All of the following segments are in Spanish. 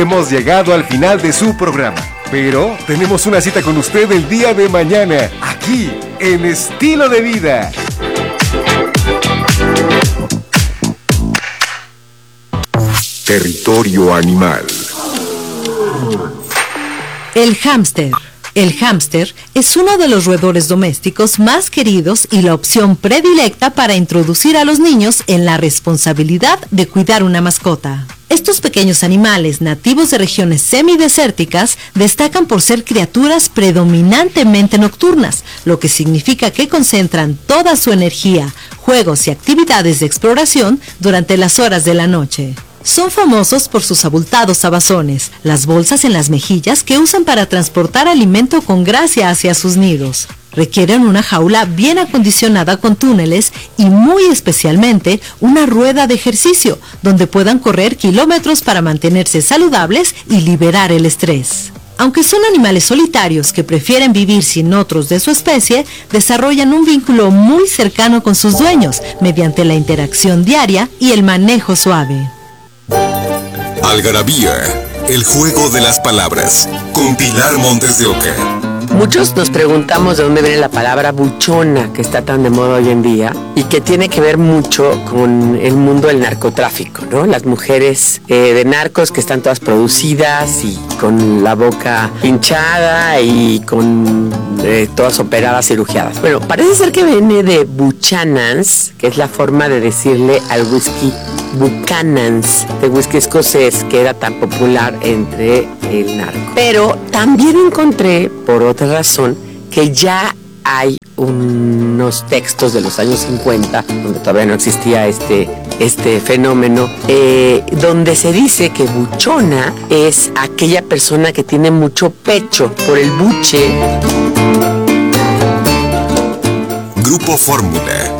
Hemos llegado al final de su programa, pero tenemos una cita con usted el día de mañana, aquí en Estilo de Vida. Territorio Animal. El hámster. El hámster es uno de los roedores domésticos más queridos y la opción predilecta para introducir a los niños en la responsabilidad de cuidar una mascota. Estos pequeños animales nativos de regiones semidesérticas destacan por ser criaturas predominantemente nocturnas, lo que significa que concentran toda su energía, juegos y actividades de exploración durante las horas de la noche. Son famosos por sus abultados abazones, las bolsas en las mejillas que usan para transportar alimento con gracia hacia sus nidos. Requieren una jaula bien acondicionada con túneles y muy especialmente una rueda de ejercicio donde puedan correr kilómetros para mantenerse saludables y liberar el estrés. Aunque son animales solitarios que prefieren vivir sin otros de su especie, desarrollan un vínculo muy cercano con sus dueños mediante la interacción diaria y el manejo suave. Algarabía, el juego de las palabras, con Pilar Montes de Oca. Muchos nos preguntamos de dónde viene la palabra buchona, que está tan de moda hoy en día, y que tiene que ver mucho con el mundo del narcotráfico, ¿no? Las mujeres de narcos que están todas producidas y con la boca hinchada y con todas operadas, cirugiadas. Bueno, parece ser que viene de Buchanan's, que es la forma de decirle al whisky Buchanan's, de whisky escocés, que era tan popular entre el narco. Pero también encontré, por otra razón, que ya hay unos textos de los años 50, donde todavía no existía este fenómeno, donde se dice que buchona es aquella persona que tiene mucho pecho por el buche. Grupo Fórmula.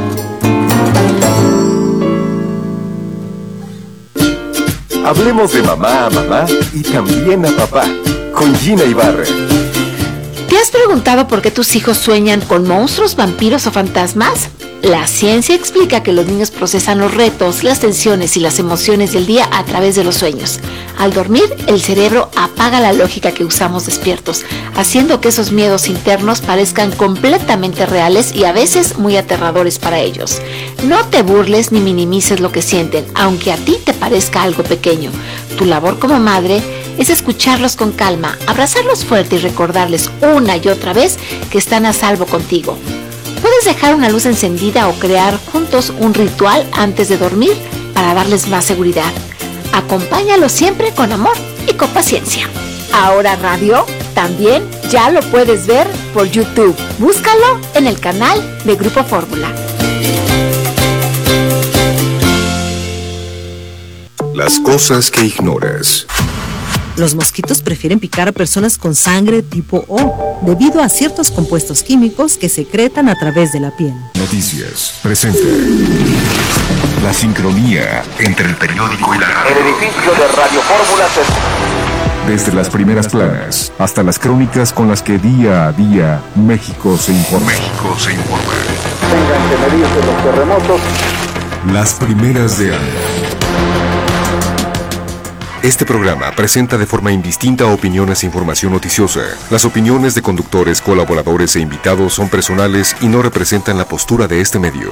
Hablemos de mamá a mamá y también a papá, con Gina Ibarra. ¿Te has preguntado por qué tus hijos sueñan con monstruos, vampiros o fantasmas? La ciencia explica que los niños procesan los retos, las tensiones y las emociones del día a través de los sueños. Al dormir, el cerebro apaga la lógica que usamos despiertos, haciendo que esos miedos internos parezcan completamente reales y a veces muy aterradores para ellos. No te burles ni minimices lo que sienten, aunque a ti te parezca algo pequeño. Tu labor como madre es escucharlos con calma, abrazarlos fuerte y recordarles una y otra vez que están a salvo contigo. Puedes dejar una luz encendida o crear juntos un ritual antes de dormir para darles más seguridad. Acompáñalos siempre con amor y con paciencia. Ahora Radio también ya lo puedes ver por YouTube. Búscalo en el canal de Grupo Fórmula. Las cosas que ignoras. Los mosquitos prefieren picar a personas con sangre tipo O, debido a ciertos compuestos químicos que secretan a través de la piel. Noticias presenta la sincronía entre el periódico y la radio. El edificio de Radio Fórmula Desde las primeras planas hasta las crónicas con las que día a día México se informa. tengan que medirse los terremotos. Las primeras de año. Este programa presenta de forma indistinta opiniones e información noticiosa. Las opiniones de conductores, colaboradores e invitados son personales y no representan la postura de este medio.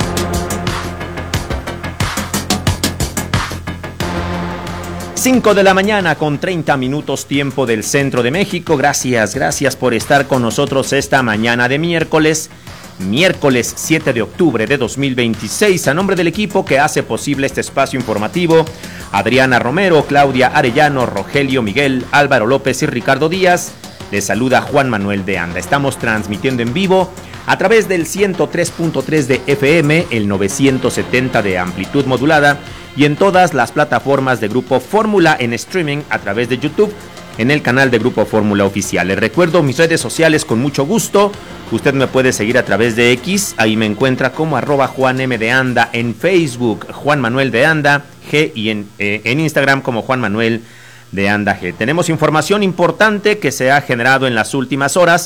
Cinco de la mañana con 30 minutos tiempo del centro de México. Gracias por estar con nosotros esta mañana de miércoles 7 de octubre de 2026. A nombre del equipo que hace posible este espacio informativo, Adriana Romero, Claudia Arellano, Rogelio Miguel, Álvaro López y Ricardo Díaz, les saluda Juan Manuel de Anda. Estamos transmitiendo en vivo a través del 103.3 de FM, el 970 de amplitud modulada y en todas las plataformas de Grupo Fórmula en streaming a través de YouTube en el canal de Grupo Fórmula Oficial. Les recuerdo mis redes sociales con mucho gusto. Usted me puede seguir a través de X, ahí me encuentra como @JuanM_de_Anda, en Facebook Juan Manuel de Anda G y en Instagram como Juan Manuel de Anda G. Tenemos información importante que se ha generado en las últimas horas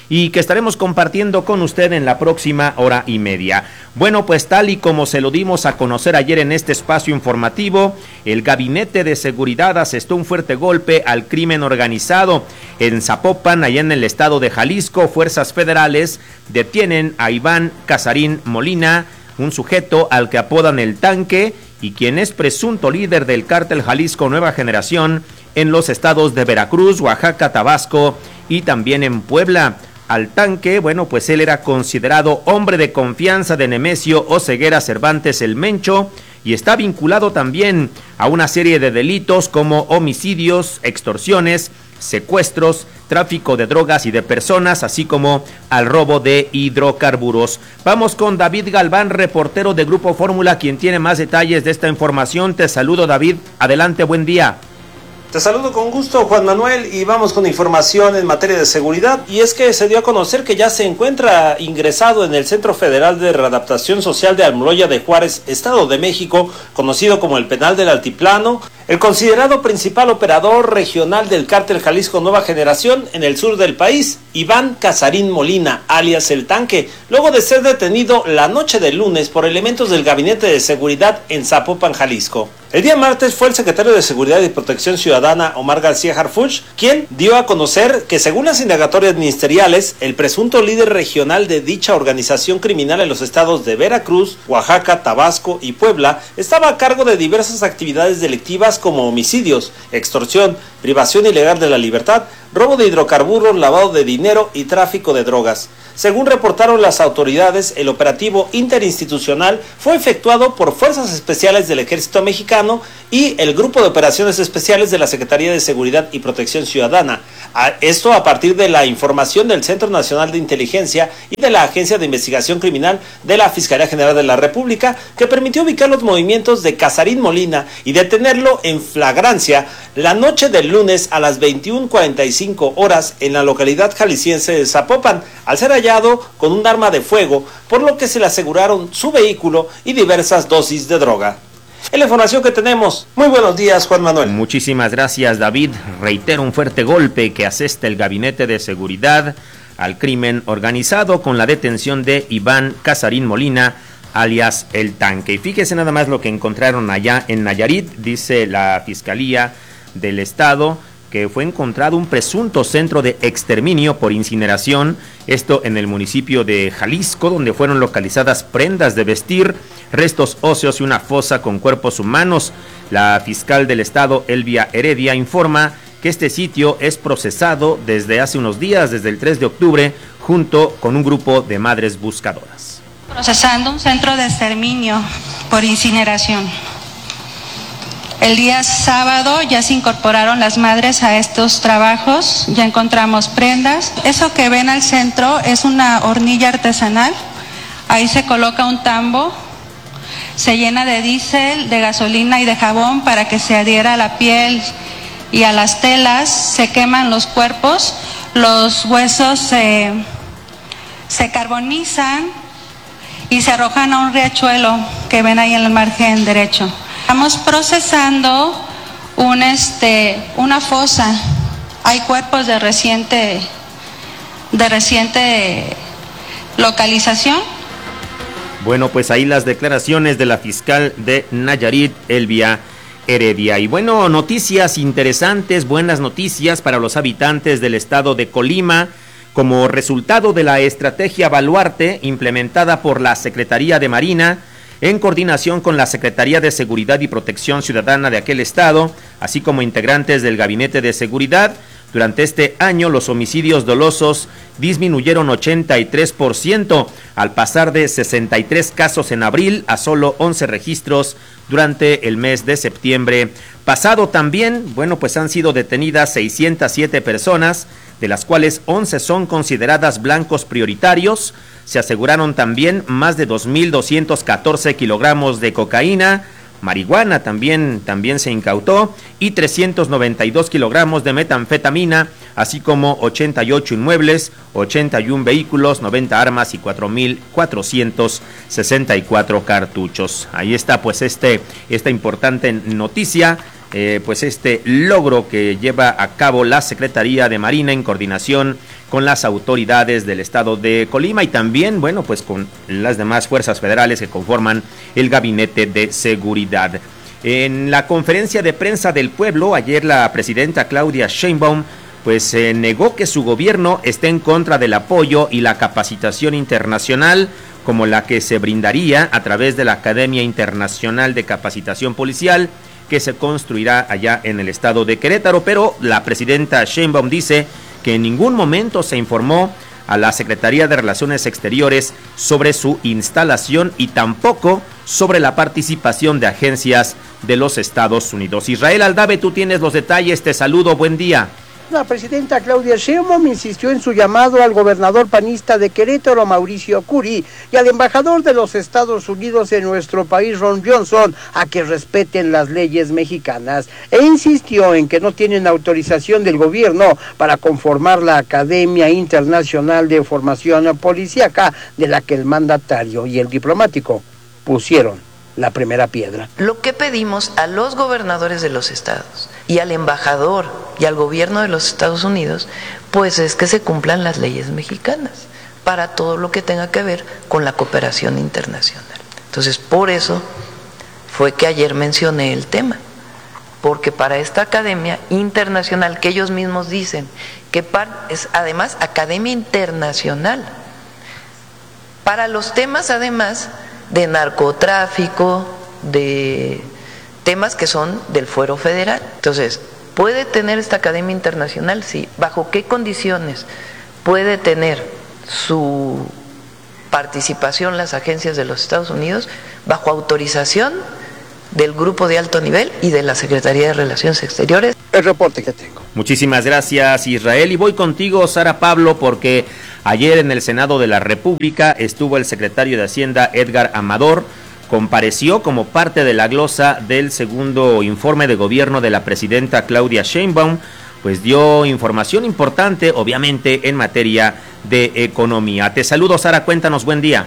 y que estaremos compartiendo con usted en la próxima hora y media. Bueno, pues tal y como se lo dimos a conocer ayer en este espacio informativo, el Gabinete de Seguridad asestó un fuerte golpe al crimen organizado. En Zapopan, allá en el estado de Jalisco, fuerzas federales detienen a Iván Casarín Molina, un sujeto al que apodan el Tanque y quien es presunto líder del cártel Jalisco Nueva Generación en los estados de Veracruz, Oaxaca, Tabasco y también en Puebla. Al Tanque, bueno, pues él era considerado hombre de confianza de Nemesio Oseguera Cervantes el Mencho y está vinculado también a una serie de delitos como homicidios, extorsiones, secuestros, tráfico de drogas y de personas, así como al robo de hidrocarburos. Vamos con David Galván, reportero de Grupo Fórmula, quien tiene más detalles de esta información. Te saludo, David. Adelante, buen día. Te saludo con gusto, Juan Manuel, y vamos con información en materia de seguridad. Y es que se dio a conocer que ya se encuentra ingresado en el Centro Federal de Readaptación Social de Almoloya de Juárez, Estado de México, conocido como el Penal del Altiplano, el considerado principal operador regional del cártel Jalisco Nueva Generación en el sur del país, Iván Casarín Molina, alias El Tanque, luego de ser detenido la noche del lunes por elementos del Gabinete de Seguridad en Zapopan, Jalisco. El día martes fue el secretario de Seguridad y Protección Ciudadana, Omar García Harfuch, quien dio a conocer que según las indagatorias ministeriales, el presunto líder regional de dicha organización criminal en los estados de Veracruz, Oaxaca, Tabasco y Puebla estaba a cargo de diversas actividades delictivas como homicidios, extorsión, privación ilegal de la libertad, robo de hidrocarburos, lavado de dinero y tráfico de drogas. Según reportaron las autoridades, el operativo interinstitucional fue efectuado por Fuerzas Especiales del Ejército Mexicano y el Grupo de Operaciones Especiales de la Secretaría de Seguridad y Protección Ciudadana. Esto a partir de la información del Centro Nacional de Inteligencia y de la Agencia de Investigación Criminal de la Fiscalía General de la República, que permitió ubicar los movimientos de Casarín Molina y detenerlo en flagrancia la noche del lunes a las 21:45 horas en la localidad jalisciense de Zapopan, al ser hallado con un arma de fuego, por lo que se le aseguraron su vehículo y diversas dosis de droga. Es la información que tenemos. Muy buenos días, Juan Manuel. Muchísimas gracias, David. Reitero, un fuerte golpe que asesta el Gabinete de Seguridad al crimen organizado con la detención de Iván Casarín Molina, alias El Tanque. Y fíjese nada más lo que encontraron allá en Nayarit, dice la Fiscalía del Estado, que fue encontrado un presunto centro de exterminio por incineración, esto en el municipio de Jalisco, donde fueron localizadas prendas de vestir, restos óseos y una fosa con cuerpos humanos. La fiscal del estado, Elvia Heredia, informa que este sitio es procesado desde hace unos días, desde el 3 de octubre, junto con un grupo de madres buscadoras. Procesando un centro de exterminio por incineración. El día sábado ya se incorporaron las madres a estos trabajos, ya encontramos prendas. Eso que ven al centro es una hornilla artesanal, ahí se coloca un tambo, se llena de diésel, de gasolina y de jabón para que se adhiera a la piel y a las telas, se queman los cuerpos, los huesos se carbonizan y se arrojan a un riachuelo que ven ahí en el margen derecho. Estamos procesando una fosa. Hay cuerpos de reciente localización. Bueno, pues ahí las declaraciones de la fiscal de Nayarit, Elvia Heredia. Y bueno, noticias interesantes, buenas noticias para los habitantes del estado de Colima. Como resultado de la estrategia Baluarte implementada por la Secretaría de Marina, en coordinación con la Secretaría de Seguridad y Protección Ciudadana de aquel estado, así como integrantes del Gabinete de Seguridad, durante este año los homicidios dolosos disminuyeron 83%, al pasar de 63 casos en abril a solo 11 registros durante el mes de septiembre pasado. También, bueno, pues han sido detenidas 607 personas, de las cuales 11 son consideradas blancos prioritarios. Se aseguraron también más de 2.214 kilogramos de cocaína, marihuana también se incautó, y 392 kilogramos de metanfetamina, así como 88 inmuebles, 81 vehículos, 90 armas y 4.464 cartuchos. Ahí está pues esta importante noticia pues este logro que lleva a cabo la Secretaría de Marina en coordinación con las autoridades del estado de Colima y también, bueno, pues con las demás fuerzas federales que conforman el Gabinete de Seguridad. En la conferencia de prensa del pueblo, ayer la presidenta Claudia Sheinbaum pues negó que su gobierno esté en contra del apoyo y la capacitación internacional como la que se brindaría a través de la Academia Internacional de Capacitación Policial que se construirá allá en el estado de Querétaro, pero la presidenta Sheinbaum dice que en ningún momento se informó a la Secretaría de Relaciones Exteriores sobre su instalación y tampoco sobre la participación de agencias de los Estados Unidos. Israel Aldave, tú tienes los detalles, te saludo, buen día. La presidenta Claudia Sheinbaum insistió en su llamado al gobernador panista de Querétaro, Mauricio Curi, y al embajador de los Estados Unidos en nuestro país, Ron Johnson, a que respeten las leyes mexicanas, e insistió en que no tienen autorización del gobierno para conformar la Academia Internacional de Formación Policíaca, de la que el mandatario y el diplomático pusieron la primera piedra. Lo que pedimos a los gobernadores de los estados y al embajador y al gobierno de los Estados Unidos, pues es que se cumplan las leyes mexicanas para todo lo que tenga que ver con la cooperación internacional. Entonces, por eso fue que ayer mencioné el tema, porque para esta academia internacional, que ellos mismos dicen que es además academia internacional, para los temas además de narcotráfico, de temas que son del fuero federal. Entonces, ¿puede tener esta academia internacional? Sí. ¿Bajo qué condiciones puede tener su participación las agencias de los Estados Unidos? Bajo autorización del grupo de alto nivel y de la Secretaría de Relaciones Exteriores. El reporte que tengo. Muchísimas gracias, Israel, y voy contigo, Sara Pablo, porque ayer en el Senado de la República estuvo el secretario de Hacienda, Edgar Amador, compareció como parte de la glosa del segundo informe de gobierno de la presidenta Claudia Sheinbaum, pues dio información importante, obviamente, en materia de economía. Te saludo, Sara, cuéntanos, buen día.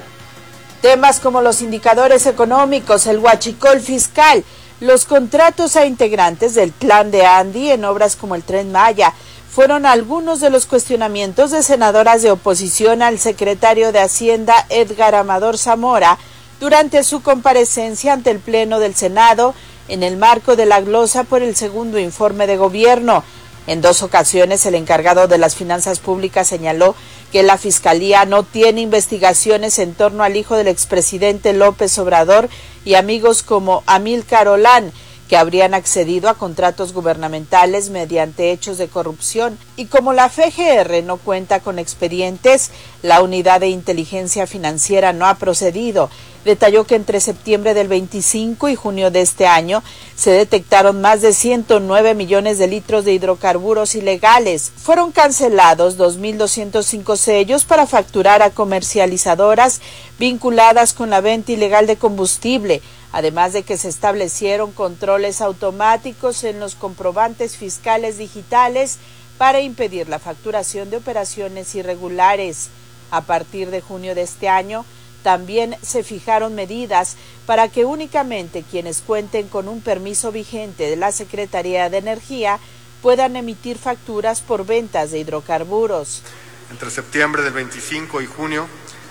Temas como los indicadores económicos, el huachicol fiscal, los contratos a integrantes del Plan de Andy en obras como el Tren Maya, fueron algunos de los cuestionamientos de senadoras de oposición al secretario de Hacienda, Edgar Amador Zamora, durante su comparecencia ante el Pleno del Senado en el marco de la glosa por el segundo informe de gobierno. En 2 ocasiones, el encargado de las finanzas públicas señaló que la Fiscalía no tiene investigaciones en torno al hijo del expresidente López Obrador y amigos como Amílcar Olán, que habrían accedido a contratos gubernamentales mediante hechos de corrupción, y como la FGR no cuenta con expedientes, la Unidad de Inteligencia Financiera no ha procedido. Detalló que entre septiembre del 25 y junio de este año se detectaron más de 109 millones de litros de hidrocarburos ilegales. Fueron cancelados 2.205 sellos para facturar a comercializadoras vinculadas con la venta ilegal de combustible, además de que se establecieron controles automáticos en los comprobantes fiscales digitales para impedir la facturación de operaciones irregulares. A partir de junio de este año, también se fijaron medidas para que únicamente quienes cuenten con un permiso vigente de la Secretaría de Energía puedan emitir facturas por ventas de hidrocarburos. Entre septiembre del 25 y junio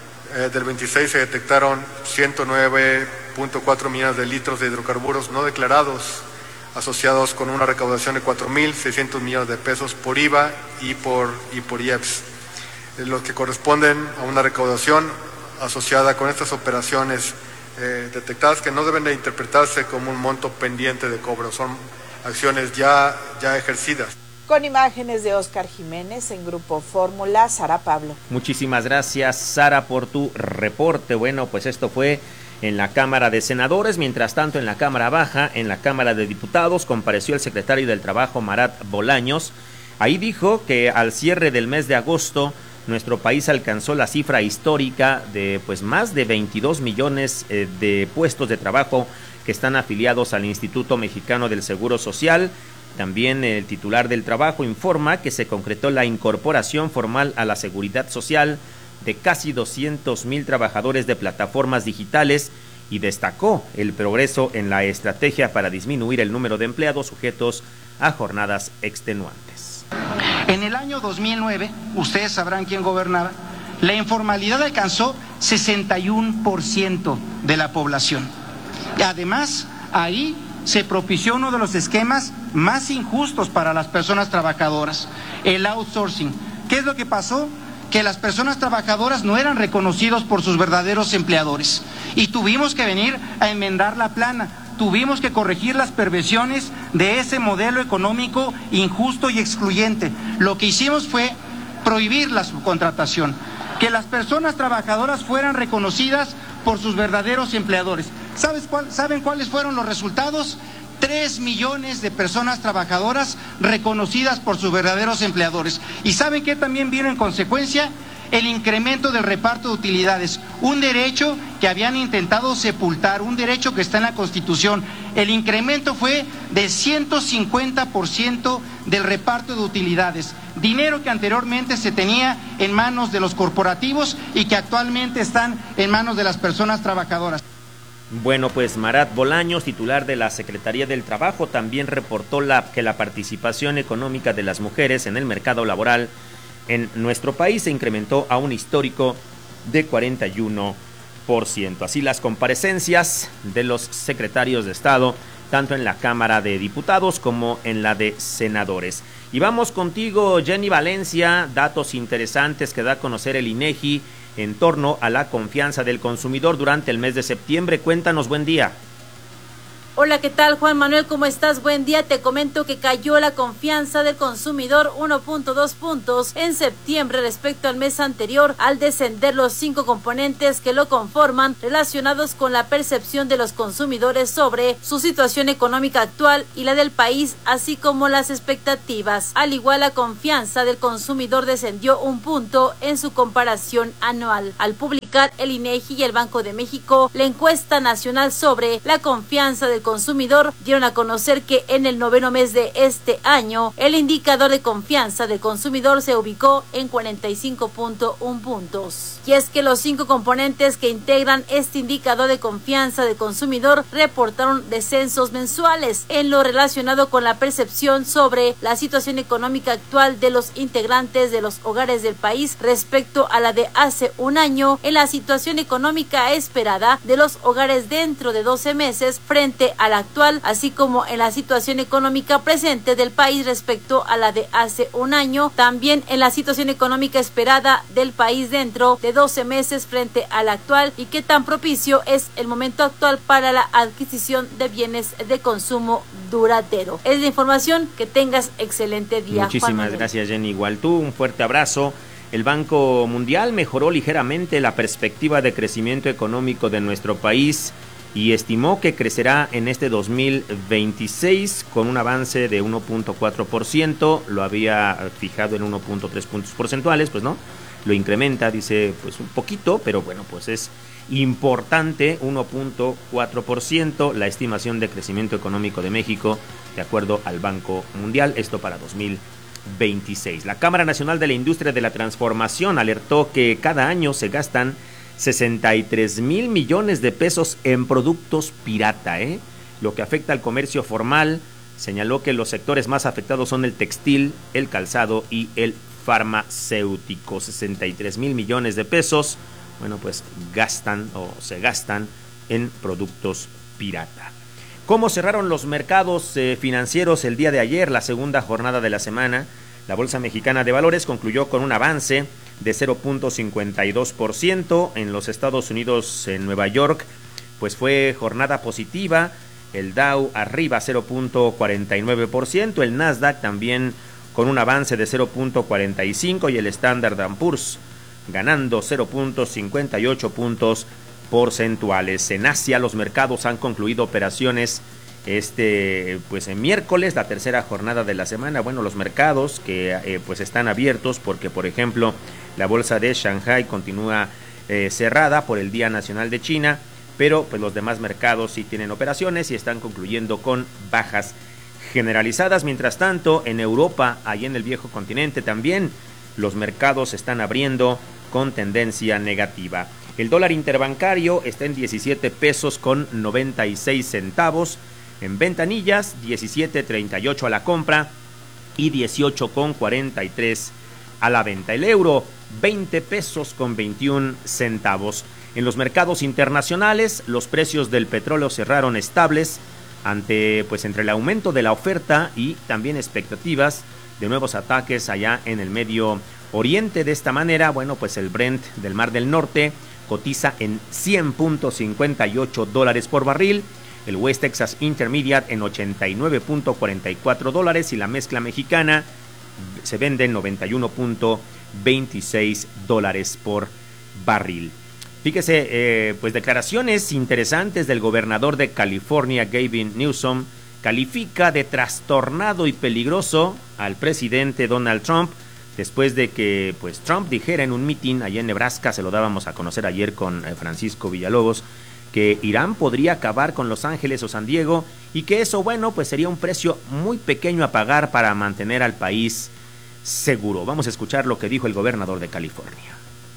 del 26 se detectaron 109.4 millones de litros de hidrocarburos no declarados, asociados con una recaudación de 4.600 millones de pesos por IVA y por IEPS, los que corresponden a una recaudación asociada con estas operaciones detectadas, que no deben de interpretarse como un monto pendiente de cobro, son acciones ya ejercidas. Con imágenes de Óscar Jiménez en Grupo Fórmula, Sara Pablo. Muchísimas gracias, Sara, por tu reporte. Bueno, pues esto fue en la Cámara de Senadores. Mientras tanto, en la Cámara Baja, en la Cámara de Diputados, compareció el secretario del Trabajo, Marat Bolaños. Ahí dijo que al cierre del mes de agosto, nuestro país alcanzó la cifra histórica de pues más de 22 millones de puestos de trabajo que están afiliados al Instituto Mexicano del Seguro Social. También el titular del Trabajo informa que se concretó la incorporación formal a la Seguridad Social de casi 200,000 trabajadores de plataformas digitales y destacó el progreso en la estrategia para disminuir el número de empleados sujetos a jornadas extenuantes. En el año 2009, ustedes sabrán quién gobernaba, la informalidad alcanzó 61% de la población. Y además, ahí se propició uno de los esquemas más injustos para las personas trabajadoras, el outsourcing. ¿Qué es lo que pasó? Que las personas trabajadoras no eran reconocidos por sus verdaderos empleadores y tuvimos que venir a enmendar la plana, tuvimos que corregir las perversiones de ese modelo económico injusto y excluyente. Lo que hicimos fue prohibir la subcontratación, que las personas trabajadoras fueran reconocidas por sus verdaderos empleadores. ¿Saben cuáles fueron los resultados? 3 millones de personas trabajadoras reconocidas por sus verdaderos empleadores. ¿Y saben qué también vino en consecuencia? El incremento del reparto de utilidades, un derecho que habían intentado sepultar, un derecho que está en la Constitución. El incremento fue de 150% del reparto de utilidades, dinero que anteriormente se tenía en manos de los corporativos y que actualmente están en manos de las personas trabajadoras. Bueno, pues Marat Bolaños, titular de la Secretaría del Trabajo, también reportó que la participación económica de las mujeres en el mercado laboral en nuestro país se incrementó a un histórico de 41%. Así las comparecencias de los secretarios de Estado, tanto en la Cámara de Diputados como en la de Senadores. Y vamos contigo, Jenny Valencia, datos interesantes que da a conocer el INEGI en torno a la confianza del consumidor durante el mes de septiembre. Cuéntanos, buen día. Hola, ¿qué tal, Juan Manuel? ¿Cómo estás? Buen día. Te comento que cayó la confianza del consumidor 1.2 puntos en septiembre respecto al mes anterior, al descender los 5 componentes que lo conforman relacionados con la percepción de los consumidores sobre su situación económica actual y la del país, así como las expectativas. Al igual, la confianza del consumidor descendió 1 punto en su comparación anual. Al publicar el INEGI y el Banco de México la encuesta nacional sobre la confianza del consumidor, dieron a conocer que en el 9º mes de este año el indicador de confianza del consumidor se ubicó en 45.1 puntos. Y es que los 5 componentes que integran este indicador de confianza del consumidor reportaron descensos mensuales en lo relacionado con la percepción sobre la situación económica actual de los integrantes de los hogares del país respecto a la de hace un año, en la situación económica esperada de los hogares dentro de 12 meses frente a la actual, así como en la situación económica presente del país respecto a la de hace un año, también en la situación económica esperada del país dentro de 12 meses frente a la actual, y qué tan propicio es el momento actual para la adquisición de bienes de consumo duradero. Es la información. Que tengas excelente día. Muchísimas gracias, Jenny. Igual tú, un fuerte abrazo. El Banco Mundial mejoró ligeramente la perspectiva de crecimiento económico de nuestro país y estimó que crecerá en este 2026 con un avance de 1.4%, lo había fijado en 1.3 puntos porcentuales, pues no, lo incrementa, dice pues un poquito, pero bueno, pues es importante, 1.4% la estimación de crecimiento económico de México, de acuerdo al Banco Mundial, esto para 2026. La Cámara Nacional de la Industria de la Transformación alertó que cada año se gastan 63,000 millones de pesos en productos pirata, lo que afecta al comercio formal. Señaló que los sectores más afectados son el textil, el calzado y el farmacéutico. 63,000 millones de pesos, bueno, pues se gastan en productos pirata. ¿Cómo cerraron los mercados financieros el día de ayer, la segunda jornada de la semana? La Bolsa Mexicana de Valores concluyó con un avance de 0.52%. En los Estados Unidos, en Nueva York, pues fue jornada positiva. El Dow arriba 0.49%, el Nasdaq también con un avance de 0.45% y el Standard & Poor's ganando 0.58 puntos porcentuales. En Asia los mercados han concluido operaciones pues en miércoles, la tercera jornada de la semana. Bueno, los mercados que pues están abiertos porque, por ejemplo, la bolsa de Shanghai continúa cerrada por el Día Nacional de China, pero pues los demás mercados sí tienen operaciones y están concluyendo con bajas generalizadas. Mientras tanto, en Europa, ahí en el viejo continente también, los mercados están abriendo con tendencia negativa. El dólar interbancario está en 17 pesos con 96 centavos. En ventanillas, 17.38 a la compra y 18.43 a la venta. El euro, 20 pesos con 21 centavos. En los mercados internacionales, los precios del petróleo cerraron estables entre el aumento de la oferta y también expectativas de nuevos ataques allá en el Medio Oriente. De esta manera, el Brent del Mar del Norte cotiza en $100.58 por barril, el West Texas Intermediate en $89.44 y la mezcla mexicana se vende en $91.26 por barril. Fíjese, declaraciones interesantes del gobernador de California, Gavin Newsom, califica de trastornado y peligroso al presidente Donald Trump después de que Trump dijera en un mitin allá en Nebraska, se lo dábamos a conocer ayer con Francisco Villalobos, que Irán podría acabar con Los Ángeles o San Diego y que eso, sería un precio muy pequeño a pagar para mantener al país seguro. Vamos a escuchar lo que dijo el gobernador de California.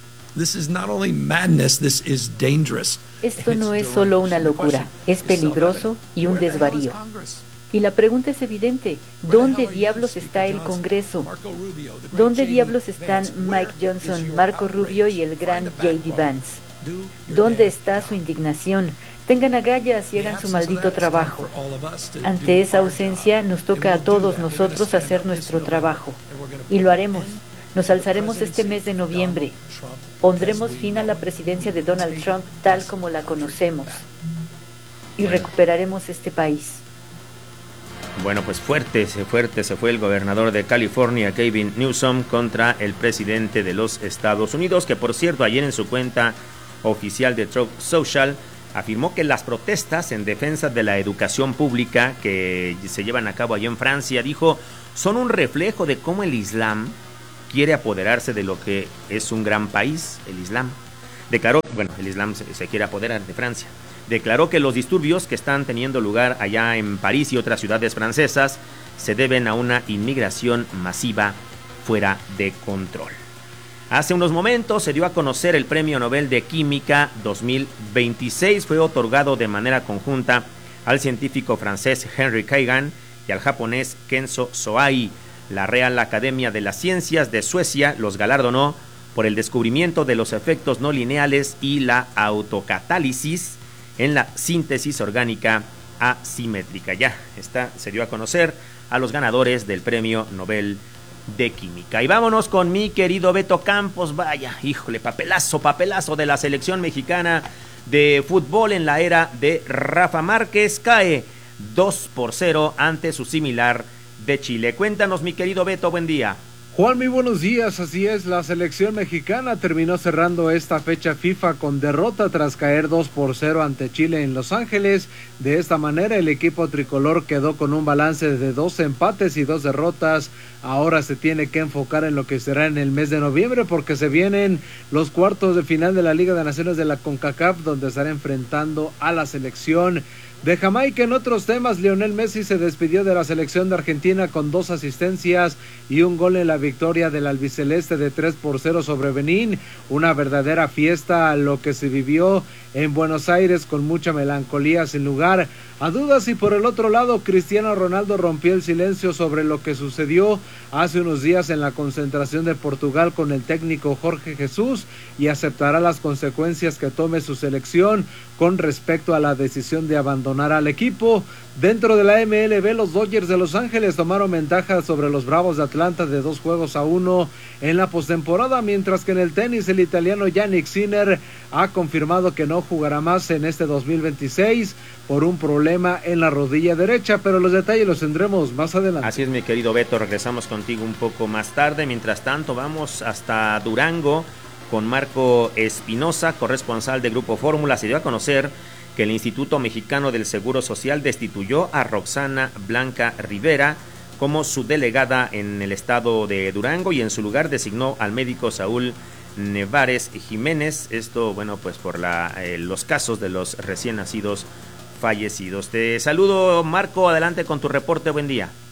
Esto no es solo una locura, es peligroso y un desvarío. Y la pregunta es evidente, ¿dónde diablos está el Congreso? ¿Dónde diablos están Mike Johnson, Marco Rubio y el gran J.D. Vance? ¿Dónde está su indignación? Tengan agallas y hagan su maldito trabajo. Ante esa ausencia nos toca a todos nosotros hacer nuestro trabajo. Y lo haremos. Nos alzaremos este mes de noviembre. Pondremos fin a la presidencia de Donald Trump tal como la conocemos. Y recuperaremos este país. Fuerte se fue el gobernador de California, Gavin Newsom, contra el presidente de los Estados Unidos, que por cierto ayer en su cuenta oficial de Truth Social afirmó que las protestas en defensa de la educación pública que se llevan a cabo allá en Francia, dijo, son un reflejo de cómo el Islam quiere apoderarse de lo que es un gran país, el Islam. Declaró, el Islam se quiere apoderar de Francia. Declaró que los disturbios que están teniendo lugar allá en París y otras ciudades francesas se deben a una inmigración masiva fuera de control. Hace unos momentos se dio a conocer el Premio Nobel de Química 2026. Fue otorgado de manera conjunta al científico francés Henry Keigan y al japonés Kenzo Soai. La Real Academia de las Ciencias de Suecia los galardonó por el descubrimiento de los efectos no lineales y la autocatálisis en la síntesis orgánica asimétrica. Se dio a conocer a los ganadores del Premio Nobel de Química. Y vámonos con mi querido Beto Campos. Papelazo de la selección mexicana de fútbol en la era de Rafa Márquez. Cae 2-0 ante su similar de Chile. Cuéntanos, mi querido Beto, buen día. Juan, muy buenos días. Así es, la selección mexicana terminó cerrando esta fecha FIFA con derrota tras caer 2-0 ante Chile en Los Ángeles. De esta manera, el equipo tricolor quedó con un balance de 2 empates y 2 derrotas. Ahora se tiene que enfocar en lo que será en el mes de noviembre, porque se vienen los cuartos de final de la Liga de Naciones de la CONCACAF, donde estará enfrentando a la selección de Jamaica. En otros temas, Lionel Messi se despidió de la selección de Argentina con 2 asistencias y un gol en la victoria del albiceleste de 3-0 sobre Benín. Una verdadera fiesta lo que se vivió en Buenos Aires, con mucha melancolía sin lugar a dudas. Y por el otro lado, Cristiano Ronaldo rompió el silencio sobre lo que sucedió hace unos días en la concentración de Portugal con el técnico Jorge Jesús, y aceptará las consecuencias que tome su selección con respecto a la decisión de abandonar al equipo. Dentro de la MLB, los Dodgers de Los Ángeles tomaron ventaja sobre los Bravos de Atlanta de 2-1 en la postemporada, mientras que en el tenis el italiano Jannik Sinner ha confirmado que no jugará más en este 2026 por un problema en la rodilla derecha, pero los detalles los tendremos más adelante. Así es, mi querido Beto, regresamos contigo un poco más tarde. Mientras tanto, vamos hasta Durango con Marco Espinosa, corresponsal de Grupo Fórmula. Se dio a conocer que el Instituto Mexicano del Seguro Social destituyó a Roxana Blanca Rivera como su delegada en el estado de Durango, y en su lugar designó al médico Saúl Nevares Jiménez. Esto, por los casos de los recién nacidos fallecidos. Te saludo, Marco, adelante con tu reporte, buen día.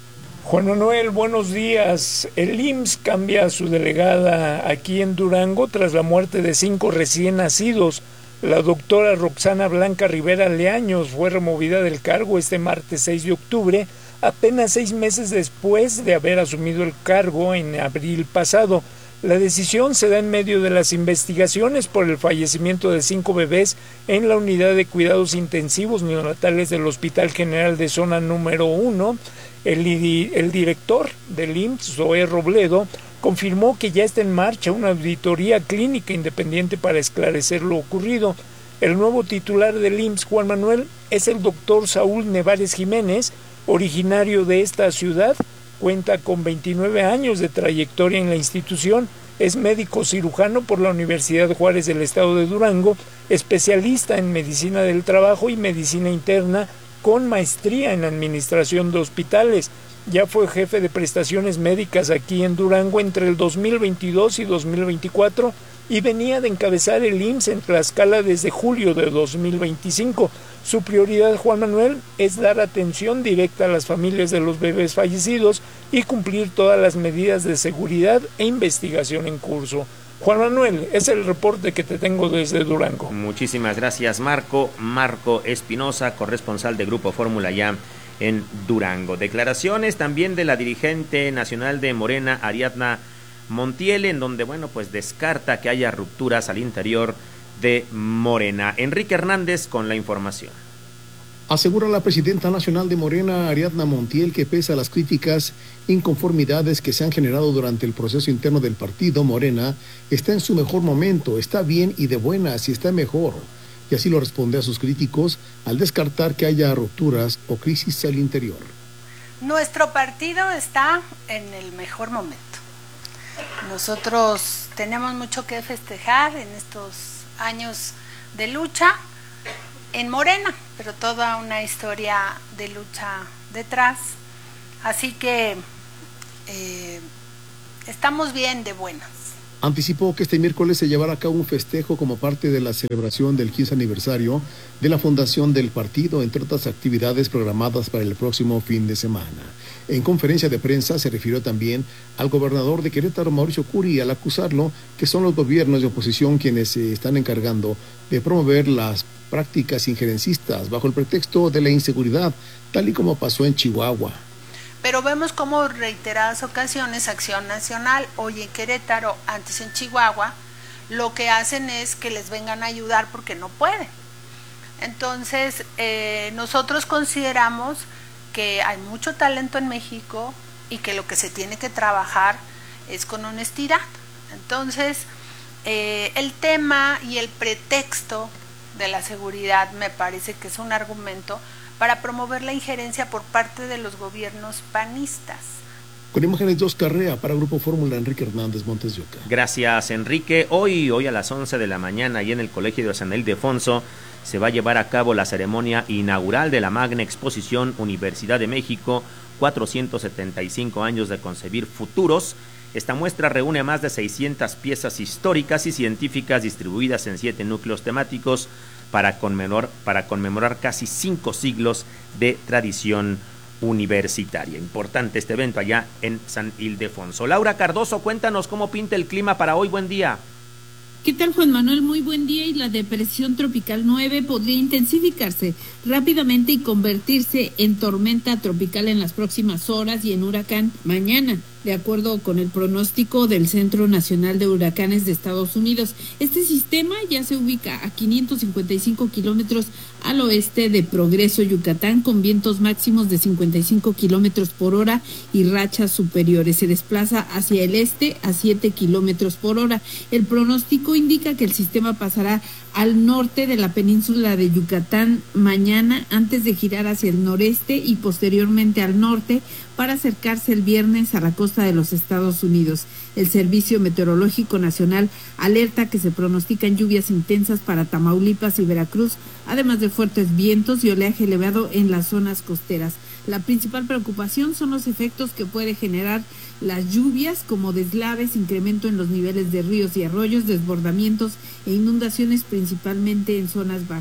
Juan Manuel, buenos días. El IMSS cambia a su delegada aquí en Durango tras la muerte de 5 recién nacidos. La doctora Roxana Blanca Rivera Leaños fue removida del cargo este martes 6 de octubre, apenas 6 meses después de haber asumido el cargo en abril pasado. La decisión se da en medio de las investigaciones por el fallecimiento de 5 bebés en la unidad de cuidados intensivos neonatales del Hospital General de Zona número 1. El director del IMSS, Zoé Robledo, confirmó que ya está en marcha una auditoría clínica independiente para esclarecer lo ocurrido. El nuevo titular del IMSS, Juan Manuel, es el doctor Saúl Nevares Jiménez, originario de esta ciudad. Cuenta con 29 años de trayectoria en la institución, es médico cirujano por la Universidad Juárez del Estado de Durango, especialista en medicina del trabajo y medicina interna, con maestría en administración de hospitales. Ya fue jefe de prestaciones médicas aquí en Durango entre el 2022 y 2024 y venía de encabezar el IMSS en Tlaxcala desde julio de 2025. Su prioridad, Juan Manuel, es dar atención directa a las familias de los bebés fallecidos y cumplir todas las medidas de seguridad e investigación en curso. Juan Manuel, es el reporte que te tengo desde Durango. Muchísimas gracias, Marco. Marco Espinosa, corresponsal de Grupo Fórmula ya en Durango. Declaraciones también de la dirigente nacional de Morena, Ariadna Montiel, en donde, pues descarta que haya rupturas al interior de Morena. Enrique Hernández con la información. Asegura la presidenta nacional de Morena, Ariadna Montiel, que pese a las críticas, inconformidades que se han generado durante el proceso interno del partido, Morena está en su mejor momento, está bien y de buenas y está mejor. Y así lo responde a sus críticos al descartar que haya rupturas o crisis al interior. Nuestro partido está en el mejor momento. Nosotros tenemos mucho que festejar en estos años de lucha en Morena, pero toda una historia de lucha detrás. Así que estamos bien de buenas. Anticipó que este miércoles se llevará a cabo un festejo como parte de la celebración del 15 aniversario de la fundación del partido, entre otras actividades programadas para el próximo fin de semana. En conferencia de prensa se refirió también al gobernador de Querétaro, Mauricio Curi, al acusarlo que son los gobiernos de oposición quienes se están encargando de promover las prácticas injerencistas bajo el pretexto de la inseguridad, tal y como pasó en Chihuahua. Pero vemos como reiteradas ocasiones Acción Nacional, hoy en Querétaro, antes en Chihuahua, lo que hacen es que les vengan a ayudar porque no pueden. Entonces, nosotros consideramos que hay mucho talento en México y que lo que se tiene que trabajar es con honestidad. Entonces, el tema y el pretexto de la seguridad me parece que es un argumento para promover la injerencia por parte de los gobiernos panistas. Con imágenes de Oscar Rea para Grupo Fórmula, Enrique Hernández, Montes de Oca. Gracias, Enrique. Hoy a las 11 de la mañana y en el Colegio de San Ildefonso se va a llevar a cabo la ceremonia inaugural de la magna exposición Universidad de México, 475 años de concebir futuros. Esta muestra reúne a más de 600 piezas históricas y científicas distribuidas en 7 núcleos temáticos para conmemorar casi 5 siglos de tradición universitaria. Importante este evento allá en San Ildefonso. Laura Cardoso, cuéntanos cómo pinta el clima para hoy. Buen día. ¿Qué tal, Juan Manuel? Muy buen día. Y la depresión tropical 9 podría intensificarse rápidamente y convertirse en tormenta tropical en las próximas horas y en huracán mañana, de acuerdo con el pronóstico del Centro Nacional de Huracanes de Estados Unidos. Este sistema ya se ubica a 555 kilómetros al oeste de Progreso, Yucatán, con vientos máximos de 55 kilómetros por hora y rachas superiores. Se desplaza hacia el este a 7 kilómetros por hora. El pronóstico indica que el sistema pasará al norte de la península de Yucatán mañana, antes de girar hacia el noreste y posteriormente al norte para acercarse el viernes a la costa de los Estados Unidos. El Servicio Meteorológico Nacional alerta que se pronostican lluvias intensas para Tamaulipas y Veracruz, además de fuertes vientos y oleaje elevado en las zonas costeras. La principal preocupación son los efectos que puede generar las lluvias, como deslaves, incremento en los niveles de ríos y arroyos, desbordamientos e inundaciones, principalmente en zonas bajas.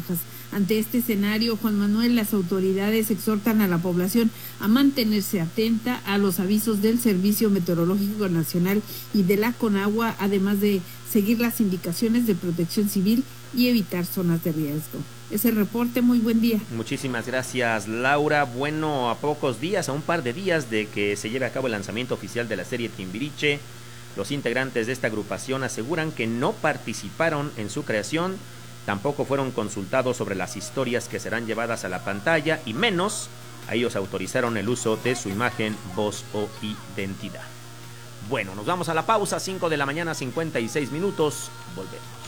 Ante este escenario, Juan Manuel, las autoridades exhortan a la población a mantenerse atenta a los avisos del Servicio Meteorológico Nacional y de la Conagua, además de seguir las indicaciones de Protección Civil y evitar zonas de riesgo. Ese reporte, muy buen día. Muchísimas gracias, Laura. Bueno, a pocos días, a un par de días de que se lleve a cabo el lanzamiento oficial de la serie Timbiriche, los integrantes de esta agrupación aseguran que no participaron en su creación, tampoco fueron consultados sobre las historias que serán llevadas a la pantalla y menos a ellos autorizaron el uso de su imagen, voz o identidad. Bueno, nos vamos a la pausa, 5 de la mañana, 56 minutos, volvemos.